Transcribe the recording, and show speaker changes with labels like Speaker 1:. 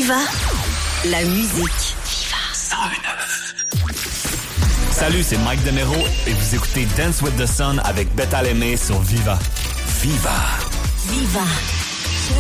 Speaker 1: Viva, la musique. Viva
Speaker 2: 101.9. Salut, c'est Mike Demero et vous écoutez Dance with the Sun avec Beth Alemé sur Viva. Viva.
Speaker 1: Viva.